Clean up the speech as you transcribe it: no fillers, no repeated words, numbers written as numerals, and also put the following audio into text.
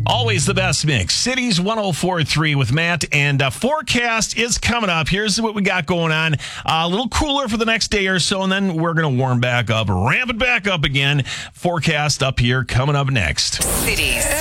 Always the best mix. Cities 104.3 with Matt, and forecast is coming up. Here's what we got going on. A little cooler for the next day or so, and then we're going to warm back up, ramp it back up again. Forecast up here coming up next. Cities.